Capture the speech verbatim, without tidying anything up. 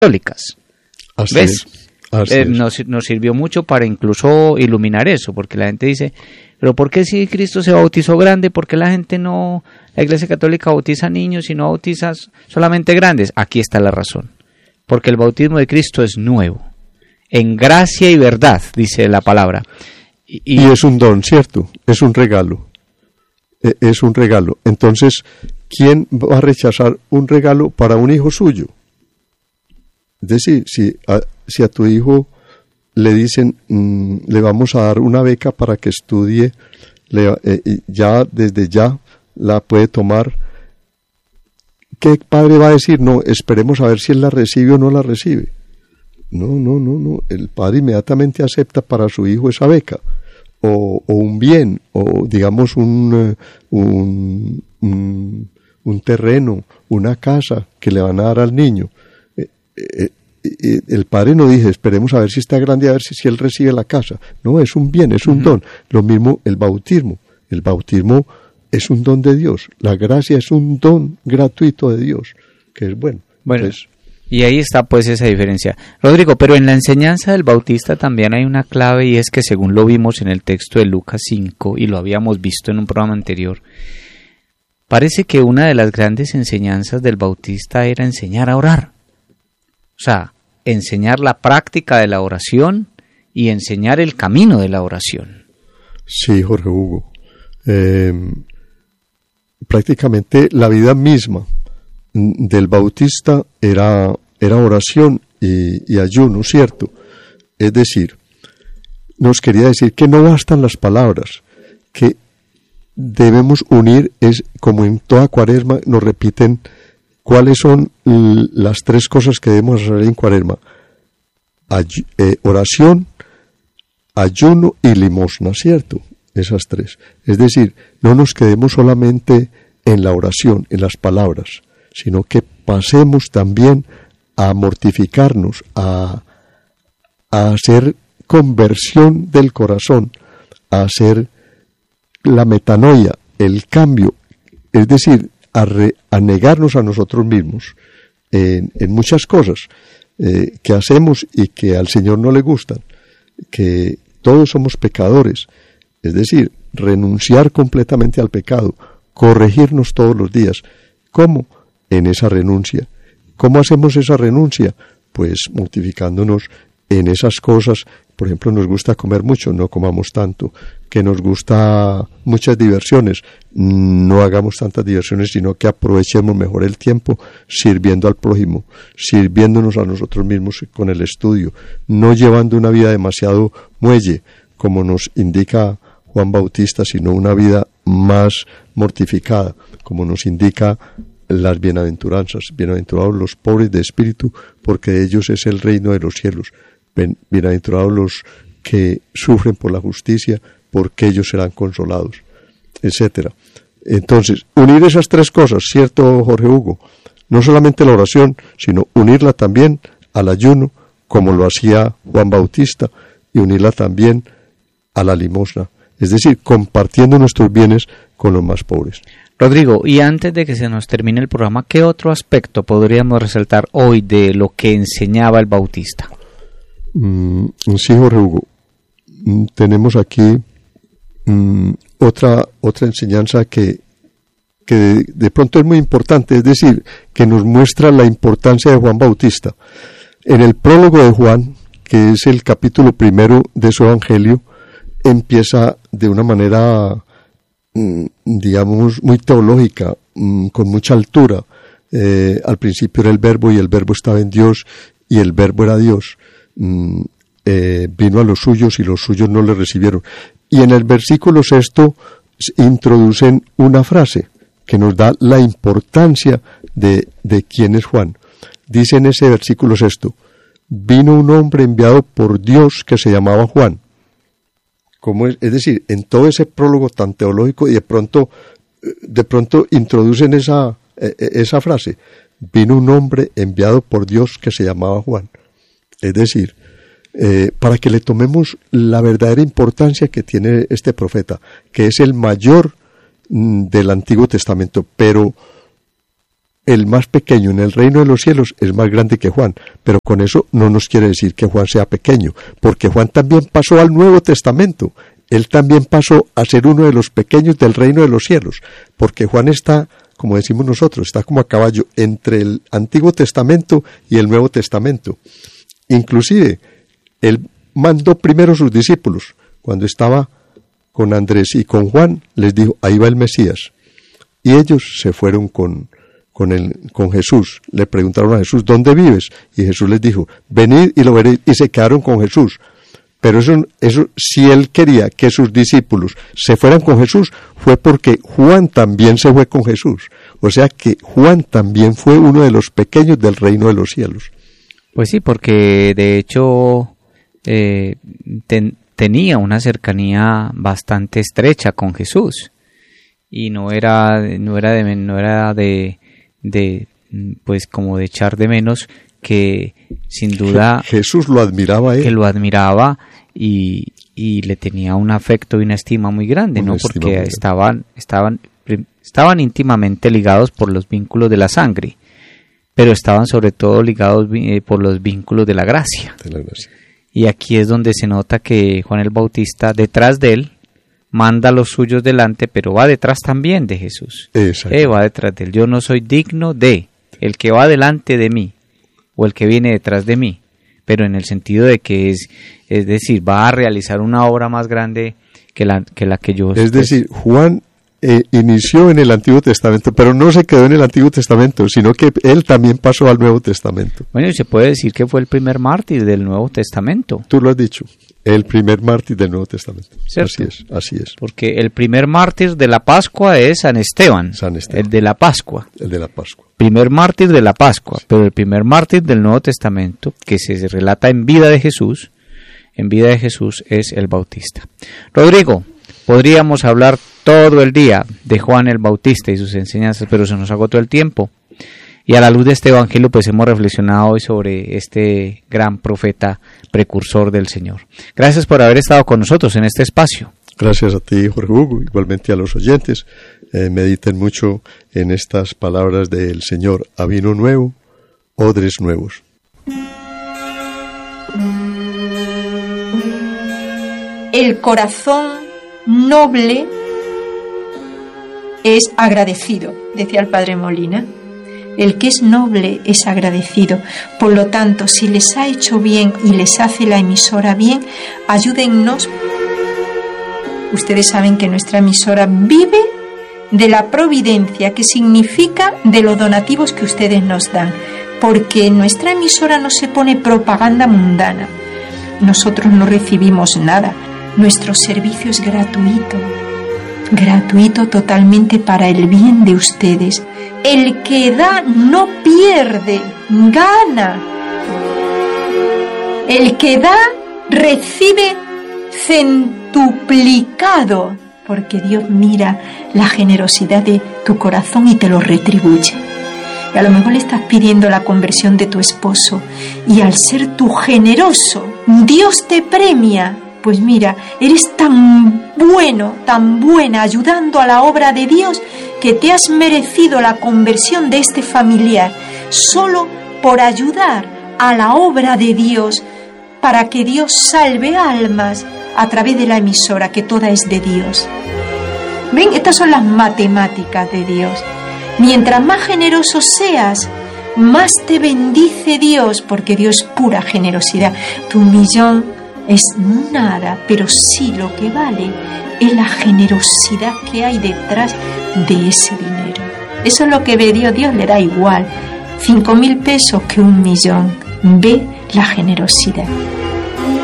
católicas. Así ¿Ves? Es. Así Eh, es. nos, nos sirvió mucho para incluso iluminar eso, porque la gente dice, pero ¿por qué si Cristo se bautizó grande? ¿Por qué la gente no, la Iglesia Católica bautiza niños y no bautiza solamente grandes? Aquí está la razón, porque el bautismo de Cristo es nuevo, en gracia y verdad, dice la palabra. Y, Y es un don, ¿cierto? Es un regalo. E- Es un regalo. Entonces, ¿quién va a rechazar un regalo para un hijo suyo? Es decir, si a, si a tu hijo le dicen, mmm, le vamos a dar una beca para que estudie, le, eh, y ya desde ya la puede tomar, ¿qué padre va a decir? No, esperemos a ver si él la recibe o no la recibe. No, no, no, no. El padre inmediatamente acepta para su hijo esa beca. O, o un bien, o digamos un, un, un, un terreno, una casa que le van a dar al niño. Eh, eh, eh, el padre no dice, esperemos a ver si está grande, a ver si, si él recibe la casa. No, es un bien, es un uh-huh. don. Lo mismo el bautismo. El bautismo es un don de Dios. La gracia es un don gratuito de Dios, que es bueno. Bueno. Entonces, Y ahí está pues esa diferencia. Rodrigo, pero en la enseñanza del Bautista también hay una clave, y es que según lo vimos en el texto de Lucas cinco y lo habíamos visto en un programa anterior, parece que una de las grandes enseñanzas del Bautista era enseñar a orar. O sea, enseñar la práctica de la oración y enseñar el camino de la oración. Sí, Jorge Hugo. Eh, prácticamente la vida misma del Bautista era, era oración y, y ayuno, ¿cierto? Es decir, nos quería decir que no bastan las palabras, que debemos unir, es como en toda Cuaresma nos repiten cuáles son l- las tres cosas que debemos hacer en Cuaresma: Ay- eh, oración, ayuno y limosna, ¿cierto? Esas tres. Es decir, no nos quedemos solamente en la oración, en las palabras, sino que pasemos también a mortificarnos, a, a hacer conversión del corazón, a hacer la metanoia, el cambio, es decir, a, re, a negarnos a nosotros mismos en, en muchas cosas eh, que hacemos y que al Señor no le gustan, que todos somos pecadores, es decir, renunciar completamente al pecado, corregirnos todos los días. ¿Cómo? En esa renuncia. ¿Cómo hacemos esa renuncia? Pues mortificándonos en esas cosas. Por ejemplo, nos gusta comer mucho, no comamos tanto. Que nos gusta muchas diversiones, no hagamos tantas diversiones, sino que aprovechemos mejor el tiempo sirviendo al prójimo, sirviéndonos a nosotros mismos con el estudio, no llevando una vida demasiado muelle, como nos indica Juan Bautista, sino una vida más mortificada, como nos indica las bienaventuranzas. Bienaventurados los pobres de espíritu, porque de ellos es el reino de los cielos. Bienaventurados los que sufren por la justicia, porque ellos serán consolados, etcétera. Entonces, unir esas tres cosas, ¿cierto, Jorge Hugo? No solamente la oración, sino unirla también al ayuno, como lo hacía Juan Bautista, y unirla también a la limosna, es decir, compartiendo nuestros bienes con los más pobres. Rodrigo, y antes de que se nos termine el programa, ¿qué otro aspecto podríamos resaltar hoy de lo que enseñaba el Bautista? Mm, sí, Jorge Hugo, mm, tenemos aquí mm, otra, otra enseñanza que, que de, de pronto es muy importante, es decir, que nos muestra la importancia de Juan Bautista. En el prólogo de Juan, que es el capítulo primero de su evangelio, empieza de una manera, digamos, muy teológica, con mucha altura. Eh, al principio era el verbo, y el verbo estaba en Dios, y el verbo era Dios. Eh, vino a los suyos, y los suyos no le recibieron. Y en el versículo sexto introducen una frase que nos da la importancia de, de quién es Juan. Dice en ese versículo sexto: vino un hombre enviado por Dios que se llamaba Juan. ¿Cómo es? Es decir, en todo ese prólogo tan teológico, y de pronto, de pronto introducen esa, esa frase: vino un hombre enviado por Dios que se llamaba Juan. Es decir, eh, para que le tomemos la verdadera importancia que tiene este profeta, que es el mayor mm, del Antiguo Testamento, pero el más pequeño en el reino de los cielos es más grande que Juan, pero con eso no nos quiere decir que Juan sea pequeño, porque Juan también pasó al Nuevo Testamento, él también pasó a ser uno de los pequeños del reino de los cielos, porque Juan está, como decimos nosotros, está como a caballo entre el Antiguo Testamento y el Nuevo Testamento. Inclusive, él mandó primero a sus discípulos, cuando estaba con Andrés y con Juan, les dijo, ahí va el Mesías, y ellos se fueron con Con, el, con Jesús, le preguntaron a Jesús, ¿dónde vives? Y Jesús les dijo, venid y lo veréis, y se quedaron con Jesús. Pero eso, eso, si él quería que sus discípulos se fueran con Jesús, fue porque Juan también se fue con Jesús. O sea que Juan también fue uno de los pequeños del reino de los cielos. Pues sí, porque de hecho eh, ten, tenía una cercanía bastante estrecha con Jesús. Y no era, no era de, no era de de pues como de echar de menos que sin duda Jesús lo admiraba a él. que lo admiraba y, y le tenía un afecto y una estima muy grande, una ¿no? Porque estaban estaban estaban íntimamente ligados por los vínculos de la sangre, pero estaban sobre todo ligados eh, por los vínculos de la gracia. De la gracia. Y aquí es donde se nota que Juan el Bautista, detrás de él, manda a los suyos delante, pero va detrás también de Jesús. Eh, va detrás de él. Yo no soy digno de el que va delante de mí o el que viene detrás de mí, pero en el sentido de que es, es decir, va a realizar una obra más grande que la que, la que yo... Es decir, Juan eh, inició en el Antiguo Testamento, pero no se quedó en el Antiguo Testamento, sino que él también pasó al Nuevo Testamento. Bueno, y se puede decir que fue el primer mártir del Nuevo Testamento. Tú lo has dicho. El primer mártir del Nuevo Testamento. ¿Cierto? Así es, así es. Porque el primer mártir de la Pascua es San Esteban, San Esteban. el de la Pascua. El de la Pascua. Primer mártir de la Pascua, sí. Pero el primer mártir del Nuevo Testamento, que se relata en vida de Jesús, en vida de Jesús es el Bautista. Rodrigo, podríamos hablar todo el día de Juan el Bautista y sus enseñanzas, pero se nos agotó el tiempo. Y a la luz de este evangelio, pues hemos reflexionado hoy sobre este gran profeta precursor del Señor. Gracias por haber estado con nosotros en este espacio. Gracias a ti, Jorge Hugo, igualmente a los oyentes. Eh, mediten mucho en estas palabras del Señor. A vino nuevo, odres nuevos. El corazón noble es agradecido, decía el padre Molina. El que es noble es agradecido. Por lo tanto, si les ha hecho bien y les hace la emisora bien, ayúdennos. Ustedes saben que nuestra emisora vive de la providencia, que significa de los donativos que ustedes nos dan, porque nuestra emisora no se pone propaganda mundana. Nosotros no recibimos nada. Nuestro servicio es gratuito. Gratuito totalmente para el bien de ustedes. El que da no pierde, gana. El que da recibe centuplicado, porque Dios mira la generosidad de tu corazón y te lo retribuye. Y a lo mejor le estás pidiendo la conversión de tu esposo y al ser tú generoso, Dios te premia. Pues mira, eres tan bueno, tan buena ayudando a la obra de Dios que te has merecido la conversión de este familiar solo por ayudar a la obra de Dios para que Dios salve almas a través de la emisora, que toda es de Dios. ¿Ven? Estas son las matemáticas de Dios. Mientras más generoso seas, más te bendice Dios, porque Dios es pura generosidad. Tu millón es nada, pero sí lo que vale es la generosidad que hay detrás de ese dinero. Eso es lo que ve Dios. Dios le da igual cinco mil pesos que un millón. Ve la generosidad.